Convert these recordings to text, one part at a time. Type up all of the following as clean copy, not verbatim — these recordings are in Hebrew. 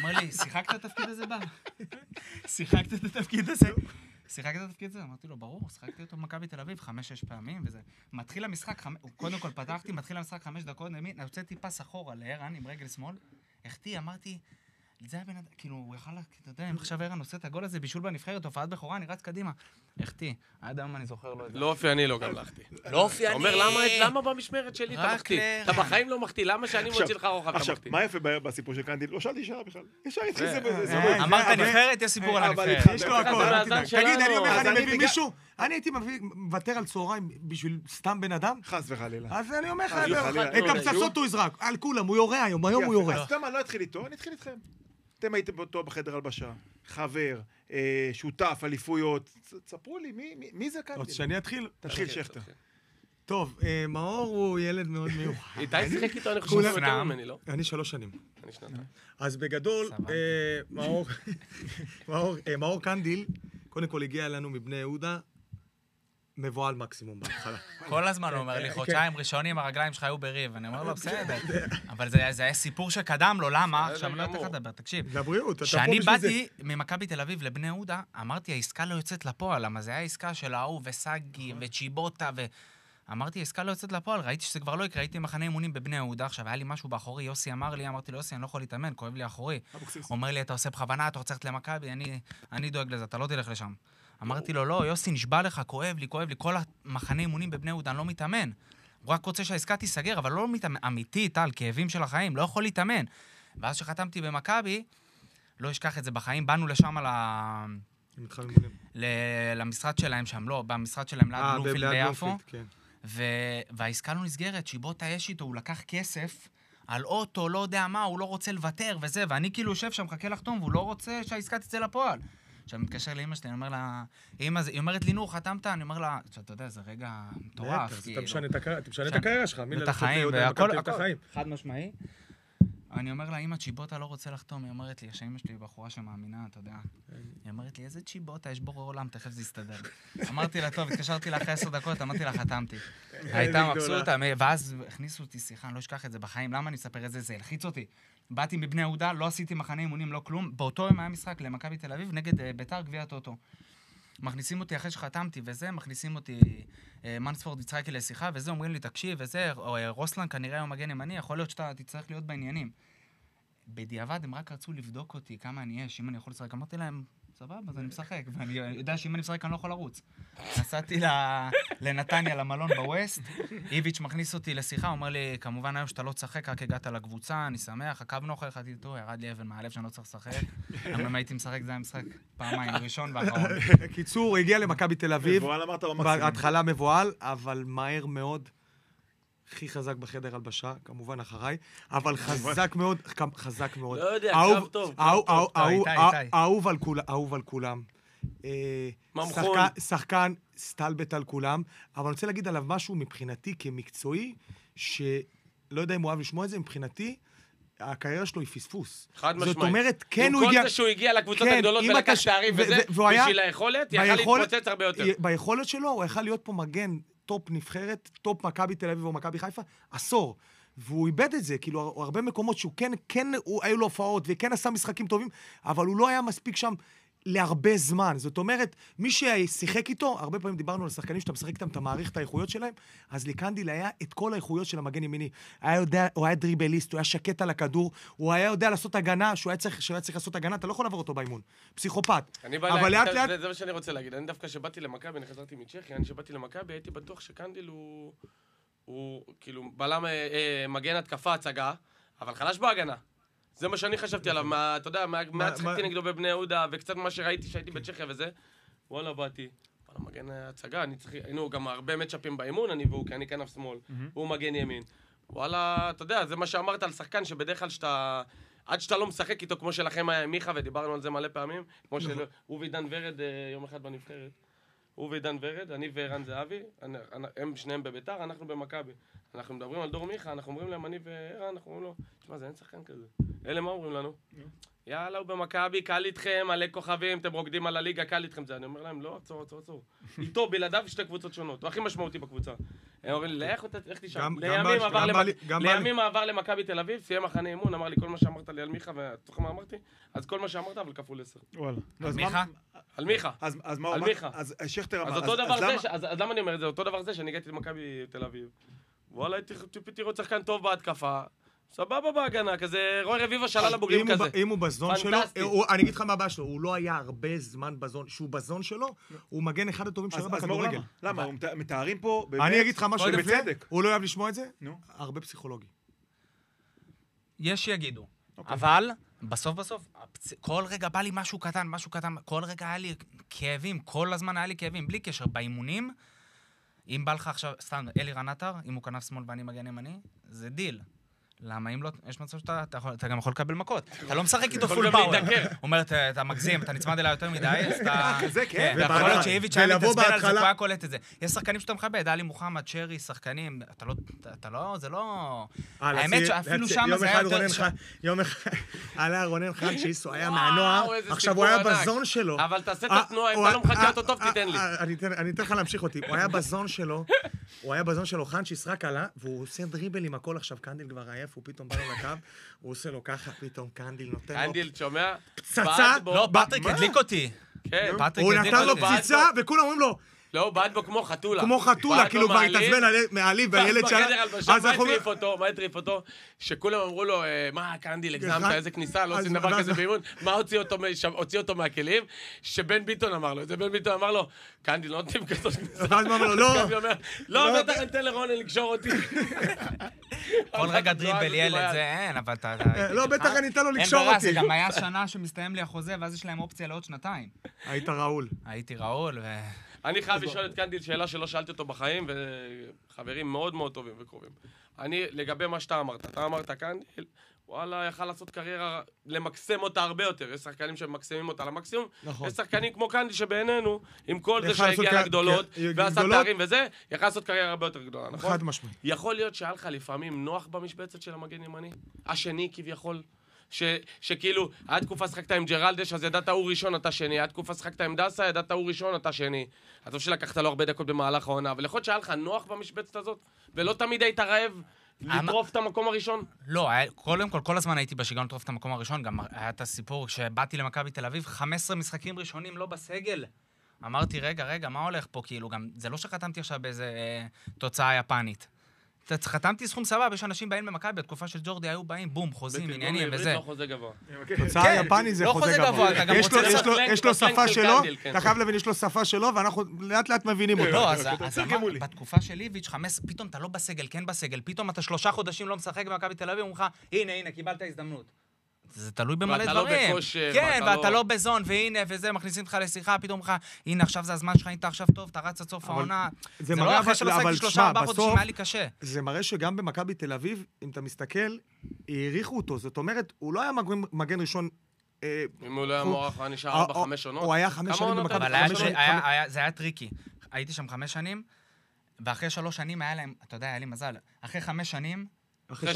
אומר לי, שיחקת את התפקיד הזה בר? שיחקת את התפקיד הזה? שיחקת את התפקיד הזה? אמרתי לו, ברור, שיחקתי אותו במכבי תל אביב 5-6 פעמים, וזה... מתחיל המשחק, קודם כל פתחתי, מתחיל המשחק 5 דקות, הוצאתי פס אחורה לערן עם רגל שמאל, החטיא, אמרתי, זה היה בן אדם, כאילו, הוא יכל, אתה יודע, אם עכשיו ערן עושה את הגול הזה, בישול בנבחרת, הופעת בכורה, אני רץ קדימה. החטיא, עד היום אני זוכר לו את זה. לא אופייני לו גם להחטיא. לא אופייני. אתה אומר, למה במשמרת שלי אתה מחטיא? אתה בחיים לא מחטיא, למה שאני מוציא לך רוחב אתה מחטיא? עכשיו, מה יפה בסיפור של קנדיל? לא שאלתי שעה בכלל. ישר התחיל זה. אמרת נבחרת, יש סיפור על הנבחרת. יש לו הכל. תגיד, אני אומר לך, אני מביא מישהו, אני הייתי מוותר על צהריים בשביל סתם בן אדם? חס וחלילה. אז אני אומר לך, את הפצצות הוא יזרק, על כולם, הוא יורה היום הוא יורה. אז אתה מה, לא אתחיל איתו, אני אתחיל איתכם. אתם הייתם באותו בחדר הלבשה, חבר, שותף, אליפויות, תספרו לי, מי זה קנדיל? עוד שאני אתחיל? תתחיל שכטר. טוב, מאור הוא ילד מאוד מיוחד. איתי שיחק איתו, אני חושב יותר ממני, לא? אני 3 שנים. אני שנתיים. אז בגדול, מאור קנדיל, קודם כל הגיע אלינו מבני יהודה, מבועל מקסימום בהתחלה. כל הזמן הוא אומר לי, חודשיים ראשונים הרגליים שלך היו בריב, אני אומר לו, בסדר. אבל זה היה סיפור שקדם לו, למה? עכשיו לא תכף לדבר, תקשיב. לבריאות, כשאני באתי ממכבי תל אביב לבני יהודה, אמרתי, העסקה לא יוצאת לפועל, למה זה היה עסקה של ההוא וסגי וצ'יבוטה אמרתי, העסקה לא יוצאת לפועל, ראיתי שזה כבר לא יקרה, הייתי מחנה אימונים בבני יהודה, עכשיו היה לי משהו באחורי, יוסי אמר לי, אמרתי לו, יוסי, אני לא יכול להתאמן, כואב לי האחורי. אומר לי, אתה עושה בכוונה, אתה רוצה ללכת למכבי, אני דואג לזה, אתה לא תלך לשם. אמרתי לו, לא, יוסי, נשבע לך, כואב לי, כל המחנה אימונים בבני יהודה, אני לא מתאמן. הוא רק רוצה שהעסקה תיסגר, אבל לא מתאמן, אמיתי, טל, כאבים של החיים, לא יכול להתאמן. ואז שחתמתי במכבי, לא אשכח את זה בחיים, באנו לשם למשרד שלהם שם, לא, במשרד שלהם ליד בלומפילד ביפו. והעסקה לא נסגרת, שיבוטה יש איתו, הוא לקח כסף על אוטו, לא יודע מה, הוא לא רוצה לוותר וזה, ואני כאילו יושב שם, מחכה לחתום, והוא לא רוצה שהעסקה תצא לפועל. עכשיו, מתקשר לאמא שלי, אני אומר לה, אמא, היא אומרת לי, נו, חתמת? אני אומר לה, אתה יודע, זה רגע מטורף. אתה משנה את הקריירה שלך, את החיים, והכל, חד משמעי. אני אומר לה, אמא, צ'יבוטה לא רוצה לחתום, היא אומרת לי, שאמא שלי היא בחורה שמאמינה, אתה יודע. היא אומרת לי, איזה צ'יבוטה, יש בורא עולם, תכף זה יסתדר. אמרתי לה, טוב, התקשרתי לה אחרי 10 דקות, אמרתי לה, חתמתי. הייתה מבסוטה, ואז הכניסו אותי שיחה, אני לא אשכח את זה בחיים, למה אני אספר את זה? זה הלחיץ אותי. באתי מבני יהודה, לא עשיתי מחנה אימונים, לא כלום. באותו יום היה משחק למכבי תל אביב נגד ביתר גביע הטוטו. מכניסים אותי אחרי שחתמתי וזה, מכניסים אותי מנספורד יצחקי לשיחה, וזה אומרים לי, תקשיב, וזה, רוסלן כנראה היום מגן ימני, יכול להיות שאתה תצטרך להיות בעניינים. בדיעבד הם רק רצו לבדוק אותי כמה אני יש, אם אני יכול לשחק. אמרתי להם, סבבה, אז אני משחק, ואני יודע שאם אני משחק אני לא יכול לרוץ. נסעתי לנתניה, למלון בווסט, איביץ' מכניס אותי לשיחה, הוא אומר לי, כמובן היום שאתה לא תשחק, רק הגעת לקבוצה, אני שמח, עקבנו אחריך, איתו, ירד לי אבן מהלב שאני לא צריך לשחק. אם הייתי משחק, זה היה משחק פעמיים, ראשון ואחרון. קיצור, הגיע למכבי תל אביב, בהתחלה מבועל, אבל מהר מאוד, הכי חזק בחדר הלבשה, כמובן אחריי, אבל חזק מאוד, חזק מאוד. לא יודע, קרב טוב. אהוב על כולם. ממחון. שחקן, סטלבט על כולם, אבל אני רוצה להגיד עליו משהו מבחינתי כמקצועי, שלא יודע אם הוא אוהב לשמוע את זה, מבחינתי, הקריירה שלו היא פספוס. חד משמעית. זאת אומרת, כן הוא הגיע... עם כל זה שהוא הגיע לקבוצות הגדולות ולקח תארים וזה, בשביל היכולת, יכל להתפוצץ הרבה יותר. ביכולת שלו, הוא יכל להיות פה מגן טופ נבחרת, טופ מכבי תל אביב או מכבי חיפה, עשור. והוא איבד את זה, כאילו, הרבה מקומות שהוא כן, היו לו הופעות, וכן עשה משחקים טובים, אבל הוא לא היה מספיק שם להרבה זמן. זאת אומרת, מי ששיחק איתו, הרבה פעמים דיברנו על שחקנים שאתה משחק איתם, אתה מעריך את האיכויות שלהם, אז לקנדיל היה את כל האיכויות של המגן ימיני. הוא היה דריבליסט, הוא היה שקט על הכדור, הוא היה יודע לעשות הגנה, שהוא היה צריך לעשות הגנה, אתה לא יכול לעבור אותו באימון. פסיכופת. אבל לאט לאט... זה מה שאני רוצה להגיד. אני דווקא שבאתי למכבי, אני חזרתי מצ'כיה, אני שבאתי למכבי, הייתי בטוח שקנדיל הוא כאילו בלם מגן התקפה הצגה, אבל חלש בהגנה. זה מה שאני חשבתי עליו, אתה יודע, מה צחקתי נגדו בבני יהודה, וקצת מה שראיתי שהייתי בצ'כיה וזה, וואלה, באתי, וואלה, מגן הצגה, היינו גם הרבה מצ'אפים באימון, אני והוא, כי אני כנף שמאל, הוא מגן ימין. וואלה, אתה יודע, זה מה שאמרת על שחקן, שבדרך כלל עד שאתה לא משחק איתו, כמו שלכם היה עם מיכה, ודיברנו על זה מלא פעמים, כמו שהוא ודן ורד יום אחד בנבחרת. הוא ודן ורד, אני וערן זהבי, הם שניהם בביתר, אנחנו במכבי. אנחנו מדברים על דור מיכה, אנחנו אומרים להם, אני וערן, אנחנו אומרים לו, תשמע, זה אין שחקן כזה. אלה מה אומרים לנו? יאללה, הוא במכבי, קל איתכם, מלא כוכבים, אתם רוקדים על הליגה, קל איתכם זה. אני אומר להם, לא, עצור. איתו, בלעדיו, שתי קבוצות שונות. הוא הכי משמעותי בקבוצה. הם אומרים לי, איך תשאר? גם לימים עבר למכבי תל אביב, סיים מחנה אימון, אמר לי כל מה שאמרת לי על מיכה, ותוך מה אמרתי? אז כל מה שאמרת, אבל כפול 10. וואלה. על מיכה? על מיכה. אז מה על מיכה. אז שכטר אמר... אז אותו דבר זה, אז למה אני אומר את זה? אותו דבר זה שאני הגעתי למכבי תל אביב. וואלה, ציפיתי לראות שחקן טוב בהתקפה. סבבה בהגנה, כזה רוי רביבו שלל הבוגרים כזה. אם הוא בזון שלו, אני אגיד לך מה הבעיה שלו, הוא לא היה הרבה זמן בזון, שהוא בזון שלו, הוא מגן אחד הטובים שלו בכדורגל. למה? מתארים פה באמת... אני אגיד לך משהו בצדק. הוא לא אוהב לשמוע את זה? הרבה פסיכולוגי. יש שיגידו. אבל בסוף, כל רגע בא לי משהו קטן, כל רגע היה לי כאבים, כל הזמן היה לי כאבים, בלי קשר. באימונים, אם בא לך עכשיו, סתם, אלירן עטר, אם הוא כנף שמאל ואני מגן ימני, זה דיל. למה? אם לא, יש מצב שאתה גם יכול לקבל מכות. אתה לא משחק איתו פול פאוור. הוא אומר, אתה מגזים, אתה נצמד אליי יותר מדי, אז אתה... כזה, כן. ויכול להיות שאיביץ' היה מתעצבן על זה, הוא היה קולט את זה. יש שחקנים שאתה מכבד, עלי מוחמד, שרי, שחקנים, אתה לא, זה לא... האמת שאפילו שם זה היה יותר... יום אחד עלה רונן חן שיסו, היה מהנוער, עכשיו הוא היה בזון שלו. אבל תעשה את התנועה, אם אתה לא מחכה אותו טוב, תיתן לי. אני אתן לך להמשיך אותי. הוא היה בזון שלו, חן שיסרק עלה, והוא עושה דריבל עם הכל עכשיו, קנדיל כבר עייף, הוא פתאום בא לו לקו, הוא עושה לו ככה, פתאום קנדיל נותן לו... קנדיל, שומע? פצצה! לא, פטריק הדליק אותי. כן. הוא נתן לו פציצה, וכולם אומרים לו... לא, הוא בעט בו כמו חתולה. כמו חתולה, כאילו כבר התעצבן מעליב והילד שלה... מה הטריף אותו? שכולם אמרו לו, מה, קנדיל, הגזמת, איזה כניסה, לא עושים דבר כזה באימון. מה הוציא אותו מהכלים? שבן ביטון אמר לו. בן ביטון אמר לו, קנדיל, לא נותנים כזאת כניסה. ואז מה אמר לו, לא. לא, בטח ניתן לרונן לקשור אותי. כל רגע דריבל ילד, זה אין, אבל אתה... לא, בטח אני אתן לו לקשור אותי. אין ברע, זה גם היה שנה שמסתיים לי החוזה, ואז יש להם אופציה לעוד שנתיים. היית ראול. הייתי ראול, אני חייב לשאול את קנדיל שאלה שלא שאלתי אותו בחיים, וחברים מאוד מאוד טובים וקרובים. אני, לגבי מה שאתה אמרת קנדיל, וואלה, יכל לעשות קריירה, למקסם אותה הרבה יותר. יש שחקנים שמקסמים אותה למקסימום. יש שחקנים כמו קנדיל שבעינינו, עם כל זה שהגיע לגדולות, ועשה תארים וזה, יכל לעשות קריירה הרבה יותר גדולה, נכון? חד משמעית. יכול להיות שהיה לך לפעמים נוח במשבצת של המגן ימני? השני כביכול? שכאילו, היה תקופה שחקת עם ג'רלדש, אז ידעת הוא ראשון, אתה שני. היה תקופה שחקת עם דסה, ידעת הוא ראשון, אתה שני. אז טוב שלקחת לו הרבה דקות במהלך העונה, אבל יכול להיות שהיה לך נוח במשבצת הזאת, ולא תמיד היית רעב לטרוף את המקום הראשון? לא, קודם כל הזמן הייתי בשיגעון לטרוף את המקום הראשון, גם היה את הסיפור שבאתי למכבי תל אביב, 15 משחקים ראשונים לא בסגל. אמרתי, רגע, מה הולך פה? כאילו, גם, זה לא שחתמתי עכשיו באיזה תוצאה יפנית. חתמתי סכום סבבה, יש אנשים באים במכבי, בתקופה של ג'ורדי היו באים, בום, חוזים, עניינים וזה. לא חוזה גבוה. תוצאה יפני זה חוזה גבוה. יש לו שפה שלו, אתה חייב להבין, יש לו שפה שלו, ואנחנו לאט לאט מבינים אותו. לא, אז בתקופה של איביץ', פתאום אתה לא בסגל, כן בסגל, פתאום אתה 3 חודשים לא משחק במכבי תל אביב, אומרים לך, הנה, קיבלת הזדמנות. זה תלוי במלא דברים. כן, ואתה לא בזון, והנה, וזה, מכניסים אותך לשיחה, פתאום לך, הנה, עכשיו זה הזמן שלך, אתה עכשיו טוב, אתה רץ עד סוף העונה. זה לא אחרי שלא שחקתי 3-4 חודשים, היה לי קשה. זה מראה שגם במכבי תל אביב, אם אתה מסתכל, העריכו אותו. זאת אומרת, הוא לא היה מגן ראשון... אם הוא לא היה מוערך, הוא היה נשאר 4-5 עונות. הוא היה 5 שנים במכבי. אבל זה היה טריקי. הייתי שם 5 שנים, ואחרי 3 שנים היה להם, אתה יודע, היה לי מזל. אחרי 5 שנים, אחרי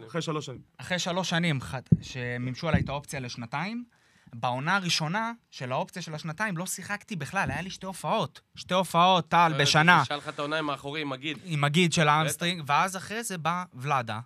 3 שנים. אחרי 3 שנים שמימשו עליי את האופציה לשנתיים, בעונה הראשונה של האופציה של השנתיים לא שיחקתי בכלל, היה לי 2 הופעות, טל, בשנה. שאל לך את העונה עם האחורי, עם מגיד. עם מגיד של האמסטרינג, ואז אחרי זה בא ולדה,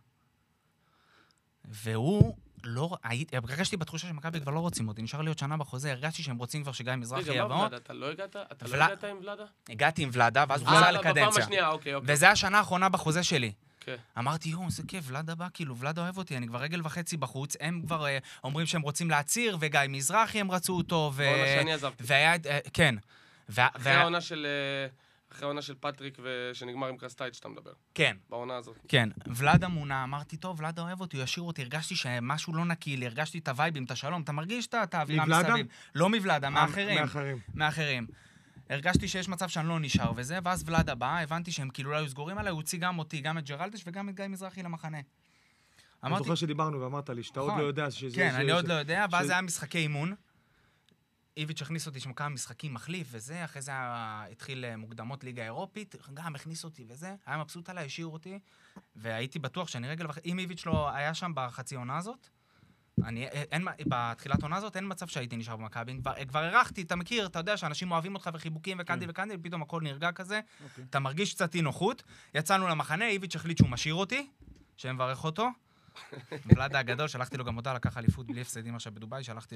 והוא לא... הרגשתי בתחושה שמכבי כבר לא רוצים אותי, נשאר לי עוד שנה בחוזה, הרגשתי שהם רוצים כבר שגיא מזרחי יבוא. רגע, מה ולדה? אתה לא הגעת עם ולדה? הגעתי עם ולדה, ואז הוא חזר לקדנציה. בפעם השנייה, אוקיי. וזה השנה האחרונה בחוזה שלי. כן. אמרתי, זה כיף, ולדה בא, כאילו, ולדה אוהב אותי, אני כבר רגל וחצי בחוץ, הם כבר אומרים שהם רוצים להציר, וגיא מזרחי הם רצו אותו, בעונה שאני עזבתי. כן. אחרי העונה של פטריק שנגמר עם קרסטייט שאתה מדבר. כן. בעונה הזאת. כן. ולדה מונה, אמרתי, טוב, ולדה אוהב אותי, הוא ישאיר אותי, הרגשתי שמשהו לא נקי לי, הרגשתי את הווייבים, את השלום, אתה מרגיש את האווירה מסביב. לא מוולדה, מאחרים. הרגשתי שיש מצב שאני לא נשאר וזה, ואז ולדה בא, הבנתי שהם כאילו לא היו סגורים עליי, הוא הוציא גם אותי, גם את ג'רלדש וגם את גיא מזרחי למחנה. אני זוכר שדיברנו ואמרת לי, שאתה עוד לא יודע שזה... כן, אני עוד לא יודע, ואז היה משחקי אימון. איביץ' הכניס אותי שם כמה משחקים מחליף וזה, אחרי זה התחיל מוקדמות ליגה אירופית, גם הכניס אותי וזה, היה מבסוט עליי, השאיר אותי, והייתי בטוח שאני רגל וחצי, אם איביץ' לא היה שם בחצי עונה הזאת, בתחילת עונה הזאת אין מצב שהייתי נשאר במכבי, כבר הרחתי, אתה מכיר, אתה יודע שאנשים אוהבים אותך וחיבוקים וקנדיל, פתאום הכל נרגע כזה, אתה מרגיש קצת אי נוחות, יצאנו למחנה, איביץ' החליט שהוא משאיר אותי, שמברך אותו, ולדה הגדול, שלחתי לו גם אותה לקח אליפות בלי הפסדים עכשיו בדוביי, שלחתי